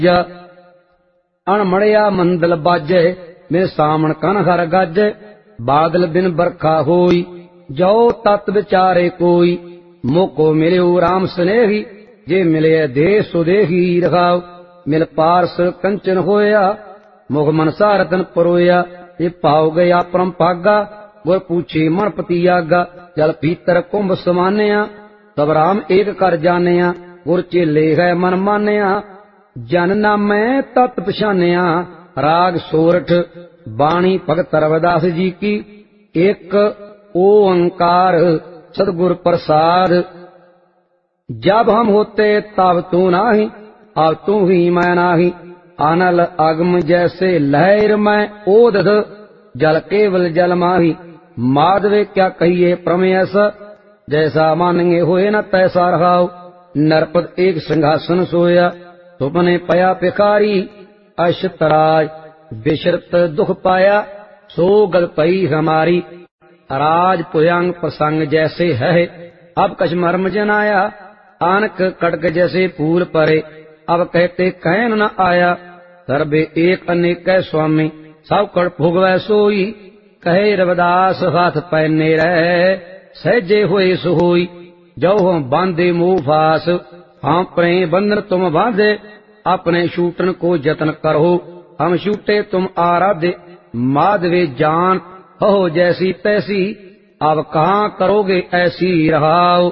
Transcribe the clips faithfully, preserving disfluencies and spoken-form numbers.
अणमड़िया मंदल बाजे मेरे सामण कन हर गाजे बादल बिन बरखा होई जो तत् विचारे कोई मोको मिले राम स्नेही जे मिले देश सुदेही रखाओ मिल पारस कंचन होया मुख मनसा रतन परोया ये पाओ गया परम पागा गुर पूछे मन पतियागा जल भीतर कुंभ समान्या तब राम एक कर जानिया गुर चेले है मन मानिया जन नामै तत् पछानिया राग सोरठ बाणी भगत रविदास जी की एक ओंकार सदगुर प्रसाद। जब हम होते तब तू नाही अब तू ही मैं नाही अनल अगम जैसे लहर में ओदध जल केवल जल माही माधवे क्या कहिए प्रमेयस जैसा मानेंगे होए न तैसा रहाओ नरपत एक सिंहासन सोया सुपने पया भिखारी अशतराज विशरत दुख पाया सो गल पई हमारी राज पुयांग प्रसंग जैसे है अब कछ मर्म जनाया आनक कटक जैसे फूल परे अब कहते कहन न आया सर्वे एक अनेक स्वामी सब कड़ भोगवै सोई कहे रविदास हाथ पहने रहे सहजे हुए सोई जो हम बांधे मोह फास हम प्रेम बंधन तुम बांधे अपने शूटन को जतन करो हम शूटे तुम आराध्य माधवे जान हो जैसी तैसी अब कहाँ करोगे ऐसी रहाओ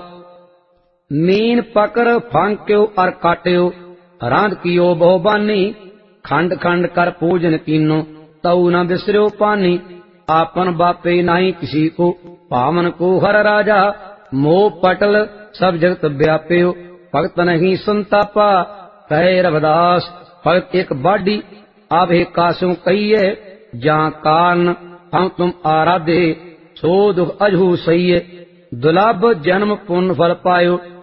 मीन पकड़ फांक्यो और काट्यो रांध कियो बहुबानी खंड खंड कर पूजन कीनो तऊ न बिसरो पानी आपन बापे नहीं किसी को पावन को हर राजा मोह पटल सब जगत व्याप्यो भगत नहीं संतापा कहे रविदास भगत एक बाडी अब हे कासों कहिए जहाँ कारण हम तुम आराधे सो दुख अजहू सही दुर्लभ जन्म पुण्य फल पायो